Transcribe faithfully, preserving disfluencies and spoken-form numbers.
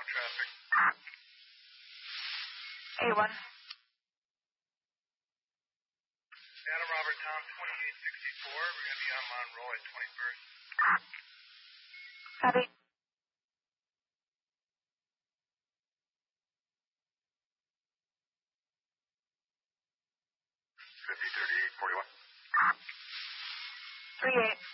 traffic. A one. Adam Robert Tom, twenty-eight sixty-four. We're going to be on Monroe at twenty-first. Copy. fifty thirty-eight forty-one. Three eight.